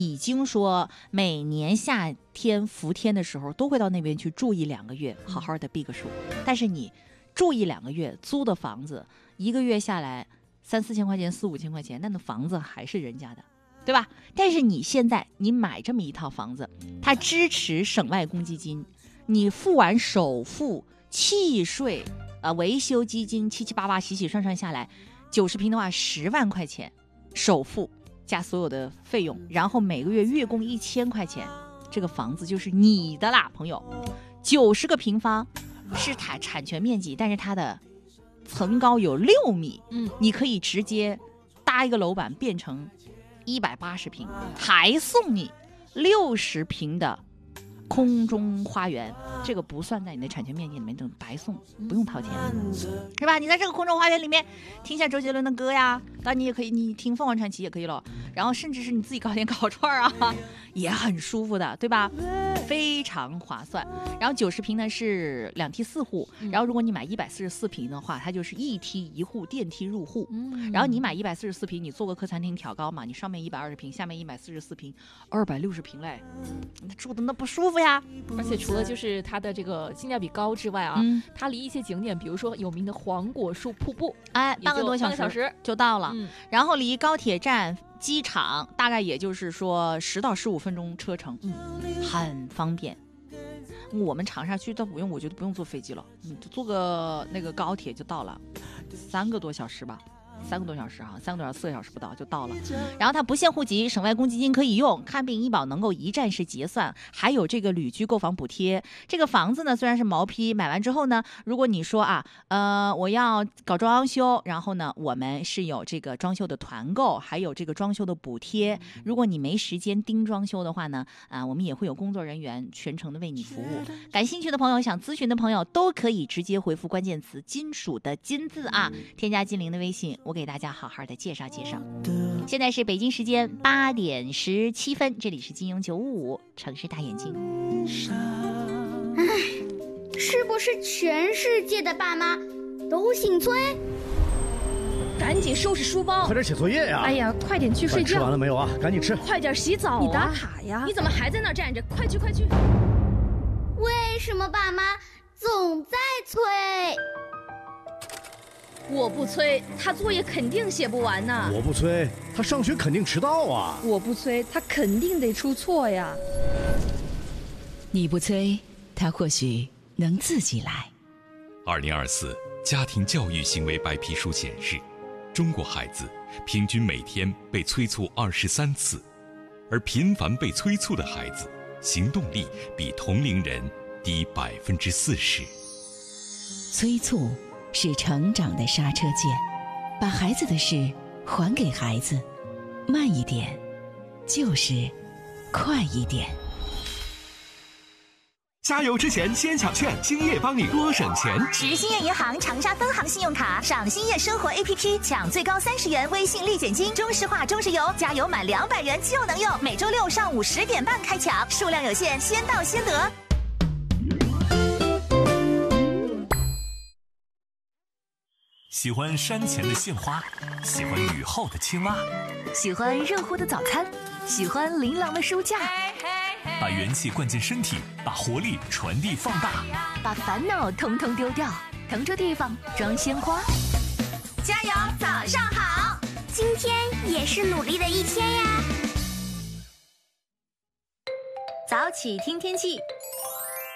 已经说每年夏天伏天的时候都会到那边去住1-2个月，好好的避个暑。但是你住1-2个月租的房子，1个月下来3-4千块钱、4-5千块钱，那房子还是人家的，对吧？但是你现在你买这么一套房子，它支持省外公积金，你付完首付、契税、维修基金七七八八洗洗涮涮下来，90平的话10万块钱首付加所有的费用，然后每个月月供1000块钱，这个房子就是你的啦，朋友。90个平方是它产权面积，但是它的层高有6米，你可以直接搭一个楼板变成180平，还送你60平的空中花园，这个不算在你的产权面积里面，等白送，不用掏钱，是吧？你在这个空中花园里面听一下周杰伦的歌呀，当然你也可以，你听凤凰传奇也可以了，然后甚至是你自己搞点烤串啊，也很舒服的，对吧？非常划算。然后90平呢是2梯4户，然后如果你买144平的话，它就是1梯1户电梯入户。然后你买144平，你做个客餐厅挑高嘛，你上面120平，下面144平，260平嘞，你住的那不舒服呀。 而且除了就是它的这个性价比高之外啊，它离一些景点，比如说有名的黄果树瀑布， 半个多小时就到了。然后离高铁站、机场大概也就是说10到15分钟车程，很方便。我们长沙去倒不用，我觉得不用坐飞机了，就坐个那个高铁就到了，3个多小时吧。3个多小时，4个小时不到就到了。然后它不限户籍，省外公积金可以用，看病医保能够一站式结算，还有这个旅居购房补贴。这个房子呢虽然是毛坯，买完之后呢，如果你说我要搞装修，然后呢我们是有这个装修的团购，还有这个装修的补贴。如果你没时间盯装修的话呢，我们也会有工作人员全程的为你服务。感兴趣的朋友，想咨询的朋友都可以直接回复关键词金属的金字添加金玲的微信，我给大家好好的介绍介绍。现在是北京时间8点17分，这里是金庸955城市大眼睛。 是不是全世界的爸妈都姓崔？ 赶紧收拾书包， 快点写作业呀！ 哎呀，快点去睡觉。 吃完了没有啊？赶紧吃。 快点洗澡你打卡呀！ 你怎么还在那儿站着？快去快去！ 为什么爸妈总在催？ 我不催，他作业肯定写不完呢。 我不催，他上学肯定迟到啊。 我不催，他肯定得出错呀。 你不催，他或许能自己来。 2024家庭教育行为白皮书显示，中国孩子平均每天被催促23次，而频繁被催促的孩子，行动力比同龄人低40%。 催促是成长的刹车键，把孩子的事还给孩子，慢一点就是快一点。 加油之前先抢券，兴业帮你多省钱。 持兴业银行长沙分行信用卡上兴业生活 APP， 抢最高30元微信立减金，中石化中石油加油满200元就能用。每周六上午10点半开抢，数量有限，先到先得。 喜欢山前的杏花，喜欢雨后的青蛙， 喜欢热乎的早餐，喜欢琳琅的书架。 把元气灌进身体，把活力传递放大， 把烦恼统统丢掉，腾出地方装鲜花。加油，早上好！ 今天也是努力的一天呀。 早起听天气，